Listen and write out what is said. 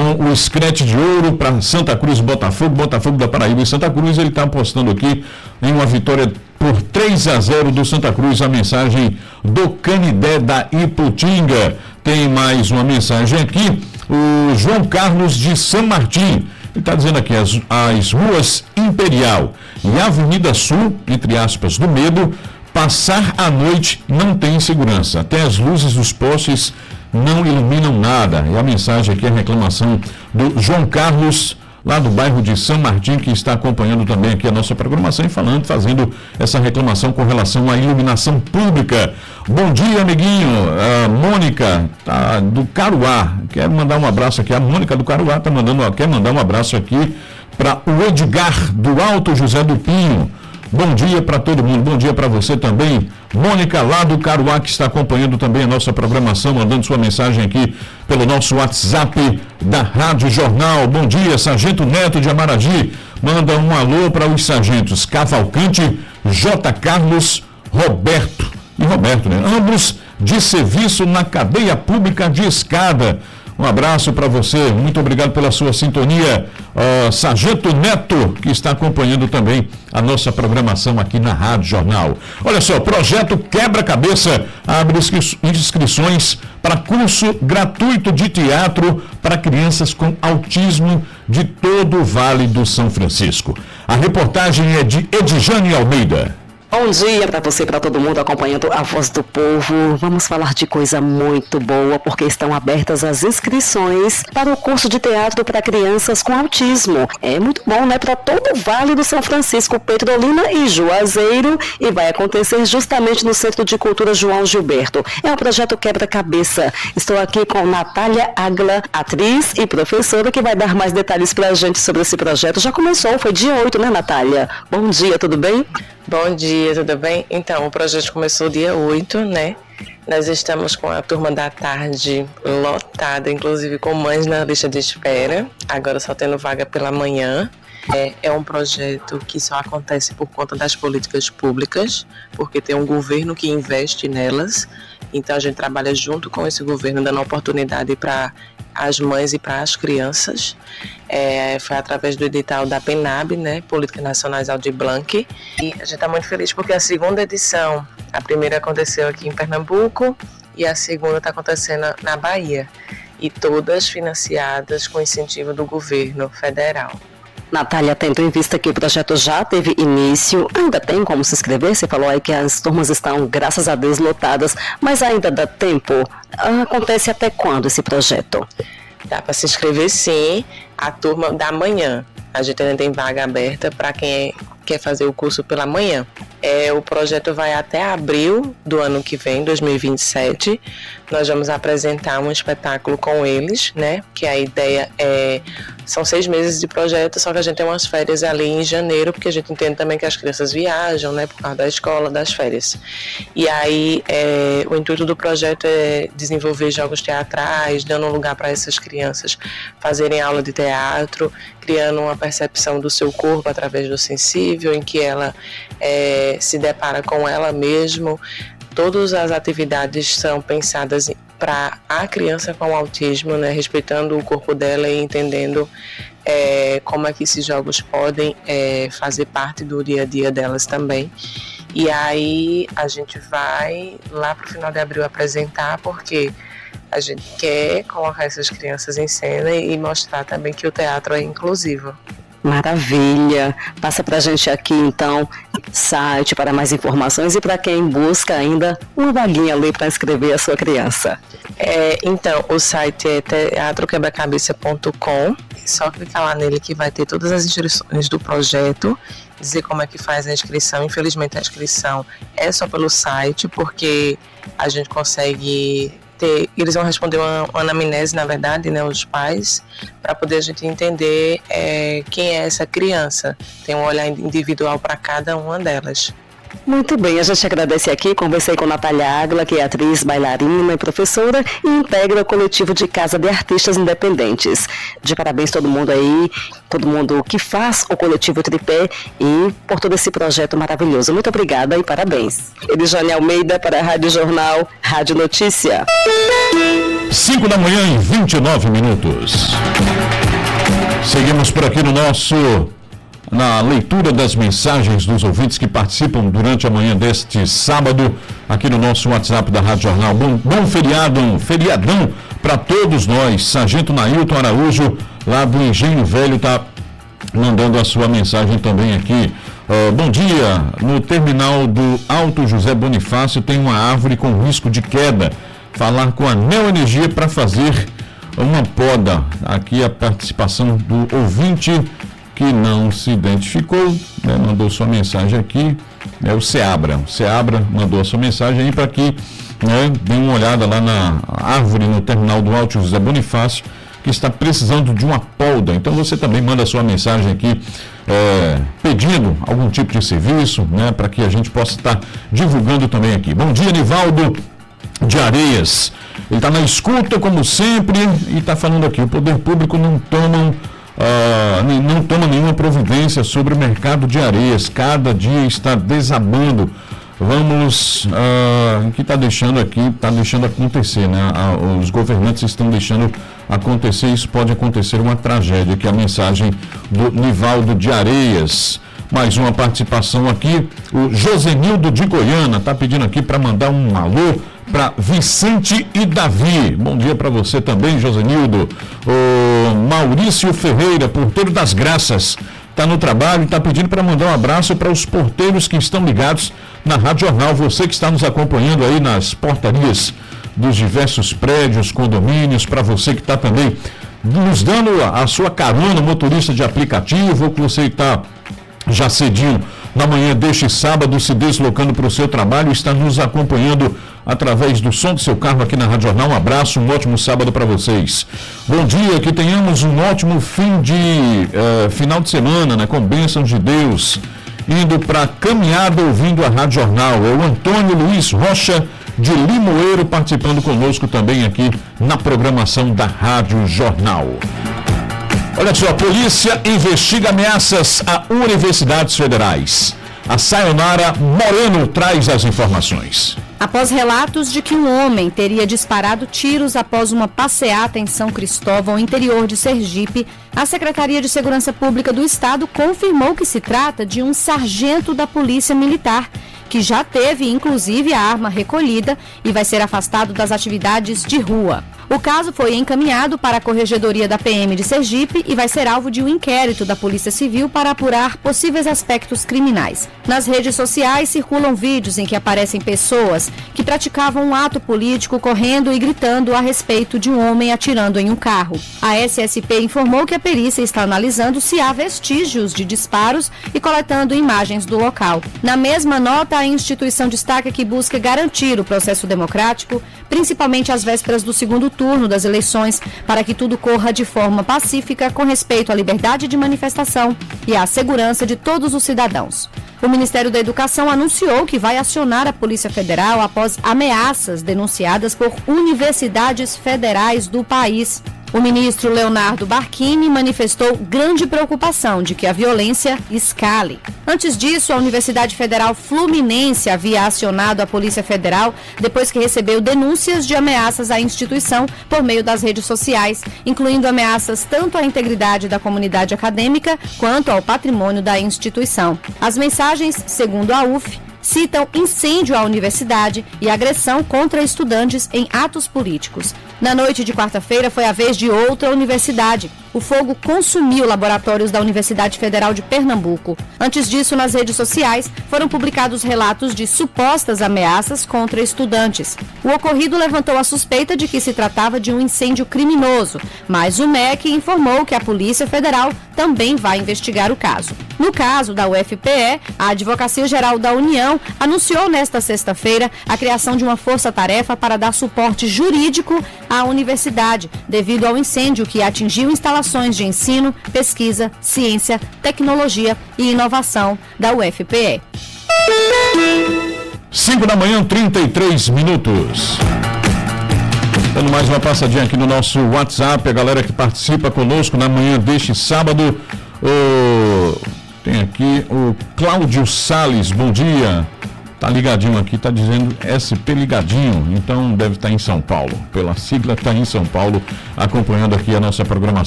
com o Scratch de ouro para Santa Cruz, Botafogo da Paraíba e Santa Cruz. Ele está apostando aqui em uma vitória por 3-0 do Santa Cruz. A mensagem do Canidé da Iputinga. Tem mais uma mensagem aqui, o João Carlos de São Martim. Ele está dizendo aqui, as ruas Imperial e Avenida Sul, entre aspas, do Medo, passar a noite não tem segurança. Até as luzes dos postes não iluminam nada. E a mensagem aqui, a reclamação do João Carlos, lá do bairro de São Martim, que está acompanhando também aqui a nossa programação e fazendo essa reclamação com relação à iluminação pública. Bom dia, amiguinho. A Mônica do Caruá. Quero mandar um abraço aqui. A Mônica do Caruá quer mandar um abraço aqui para o Edgar do Alto José do Pinho. Bom dia para todo mundo, bom dia para você também, Mônica lá do Caruá, que está acompanhando também a nossa programação, mandando sua mensagem aqui pelo nosso WhatsApp da Rádio Jornal. Bom dia, Sargento Neto de Amaragi, manda um alô para os sargentos Cavalcante, J. Carlos, Roberto, né? Ambos de serviço na cadeia pública de Escada. Um abraço para você, muito obrigado pela sua sintonia, Sargento Neto, que está acompanhando também a nossa programação aqui na Rádio Jornal. Olha só, projeto Quebra-Cabeça abre inscrições para curso gratuito de teatro para crianças com autismo de todo o Vale do São Francisco. A reportagem é de Edjane Almeida. Bom dia para você e para todo mundo acompanhando a Voz do Povo. Vamos falar de coisa muito boa, porque estão abertas as inscrições para o curso de teatro para crianças com autismo. É muito bom, né? Para todo o Vale do São Francisco, Petrolina e Juazeiro, e vai acontecer justamente no Centro de Cultura João Gilberto. É o projeto Quebra-Cabeça. Estou aqui com Natália Agla, atriz e professora, que vai dar mais detalhes para a gente sobre esse projeto. Já começou, foi dia 8, né, Natália? Bom dia, tudo bem? Bom dia, tudo bem? Então, o projeto começou dia 8, né? Nós estamos com a turma da tarde lotada, inclusive com mães na lista de espera, agora só tendo vaga pela manhã. É um projeto que só acontece por conta das políticas públicas, porque tem um governo que investe nelas, então a gente trabalha junto com esse governo, dando oportunidade para as mães e para as crianças. Foi através do edital da PENAB, né, Política Nacional Aldir Blanc, e a gente está muito feliz porque a segunda edição, a primeira aconteceu aqui em Pernambuco e a segunda está acontecendo na Bahia, e todas financiadas com incentivo do governo federal. Natália, tendo em vista que o projeto já teve início, ainda tem como se inscrever? Você falou aí que as turmas estão, graças a Deus, lotadas, mas ainda dá tempo? Acontece até quando esse projeto? Dá para se inscrever sim, a turma da manhã. A gente ainda tem vaga aberta para quem quer fazer o curso pela manhã. O projeto vai até abril do ano que vem, 2027. Nós vamos apresentar um espetáculo com eles, né? Que a ideia são 6 meses de projeto, só que a gente tem umas férias ali em janeiro, porque a gente entende também que as crianças viajam, né? Por causa da escola, das férias. E aí, o intuito do projeto é desenvolver jogos teatrais, dando um lugar para essas crianças fazerem aula de teatro, criando uma percepção do seu corpo através do sensível, em que ela se depara com ela mesma. Todas as atividades são pensadas para a criança com autismo, né, respeitando o corpo dela e entendendo como é que esses jogos podem fazer parte do dia a dia delas também. E aí a gente vai lá para o final de abril apresentar, porque a gente quer colocar essas crianças em cena e mostrar também que o teatro é inclusivo. Maravilha! Passa pra gente aqui então site para mais informações e para quem busca ainda uma vaguinha ali para inscrever a sua criança. Então, o site é teatroquebracabeça.com, só clicar lá nele que vai ter todas as instruções do projeto, dizer como é que faz a inscrição. Infelizmente a inscrição é só pelo site, porque a gente consegue eles vão responder uma anamnese, na verdade, né, os pais, para poder a gente entender quem é essa criança. Tem um olhar individual para cada uma delas. Muito bem, a gente agradece aqui, conversei com Natália Agla, que é atriz, bailarina e professora e integra o coletivo de Casa de Artistas Independentes. De parabéns todo mundo aí, todo mundo que faz o coletivo Tripé e por todo esse projeto maravilhoso. Muito obrigada e parabéns. Edjane Almeida para a Rádio Jornal, Rádio Notícia. 5 da manhã e 29 minutos. Seguimos por aqui na leitura das mensagens dos ouvintes que participam durante a manhã deste sábado, aqui no nosso WhatsApp da Rádio Jornal. Bom feriadão para todos nós. Sargento Nailton Araújo, lá do Engenho Velho, está mandando a sua mensagem também aqui. Bom dia, no terminal do Alto José Bonifácio tem uma árvore com risco de queda. Falar com a Neoenergia para fazer uma poda. Aqui a participação do ouvinte que não se identificou, né, mandou sua mensagem aqui, o Seabra. O Seabra mandou a sua mensagem aí para que dê uma olhada lá na árvore no terminal do Alto José Bonifácio, que está precisando de uma poda. Então você também manda a sua mensagem aqui pedindo algum tipo de serviço, né, para que a gente possa estar divulgando também aqui. Bom dia, Nivaldo de Areias. Ele está na escuta, como sempre, e está falando aqui: o poder público não toma nenhuma providência sobre o mercado de areias. Cada dia está desabando. Que está deixando acontecer, né? Os governantes estão deixando acontecer. Isso pode acontecer uma tragédia. Que é a mensagem do Nivaldo de Areias. Mais uma participação aqui. O Josenildo de Goiânia está pedindo aqui para mandar um alô para Vicente e Davi. Bom dia para você também, Josenildo. O Maurício Ferreira, porteiro das Graças, está no trabalho e está pedindo para mandar um abraço para os porteiros que estão ligados na Rádio Jornal. Você que está nos acompanhando aí nas portarias dos diversos prédios, condomínios, para você que está também nos dando a sua carona, motorista de aplicativo, ou que você está já cedinho na manhã deste sábado, se deslocando para o seu trabalho, está nos acompanhando através do som do seu carro aqui na Rádio Jornal. Um abraço, um ótimo sábado para vocês. Bom dia, que tenhamos um ótimo final de semana, né, com bênçãos de Deus. Indo para caminhada ouvindo a Rádio Jornal. É o Antônio Luiz Rocha de Limoeiro participando conosco também aqui na programação da Rádio Jornal. Olha só, a polícia investiga ameaças a universidades federais. A Sayonara Moreno traz as informações. Após relatos de que um homem teria disparado tiros após uma passeata em São Cristóvão, interior de Sergipe, a Secretaria de Segurança Pública do Estado confirmou que se trata de um sargento da Polícia Militar, que já teve, inclusive, a arma recolhida e vai ser afastado das atividades de rua. O caso foi encaminhado para a Corregedoria da PM de Sergipe e vai ser alvo de um inquérito da Polícia Civil para apurar possíveis aspectos criminais. Nas redes sociais circulam vídeos em que aparecem pessoas que praticavam um ato político correndo e gritando a respeito de um homem atirando em um carro. A SSP informou que a perícia está analisando se há vestígios de disparos e coletando imagens do local. Na mesma nota, a instituição destaca que busca garantir o processo democrático, principalmente às vésperas do segundo turno das eleições, para que tudo corra de forma pacífica, com respeito à liberdade de manifestação e à segurança de todos os cidadãos. O Ministério da Educação anunciou que vai acionar a Polícia Federal após ameaças denunciadas por universidades federais do país. O ministro Leonardo Barquini manifestou grande preocupação de que a violência escale. Antes disso, a Universidade Federal Fluminense havia acionado a Polícia Federal depois que recebeu denúncias de ameaças à instituição por meio das redes sociais, incluindo ameaças tanto à integridade da comunidade acadêmica quanto ao patrimônio da instituição. As mensagens, segundo a UF, citam incêndio à universidade e agressão contra estudantes em atos políticos. Na noite de quarta-feira foi a vez de outra universidade. O fogo consumiu laboratórios da Universidade Federal de Pernambuco. Antes disso, nas redes sociais, foram publicados relatos de supostas ameaças contra estudantes. O ocorrido levantou a suspeita de que se tratava de um incêndio criminoso, mas o MEC informou que a Polícia Federal também vai investigar o caso. No caso da UFPE, a Advocacia Geral da União anunciou nesta sexta-feira a criação de uma força-tarefa para dar suporte jurídico à universidade, devido ao incêndio que atingiu instalações de ensino, pesquisa, ciência, tecnologia e inovação da UFPE. 5 da manhã, 33 minutos. Dando mais uma passadinha aqui no nosso WhatsApp, a galera que participa conosco na manhã deste sábado. Tem aqui o Cláudio Salles, bom dia. Tá ligadinho aqui, tá dizendo SP ligadinho, então deve estar em São Paulo. Pela sigla, está em São Paulo, acompanhando aqui a nossa programação.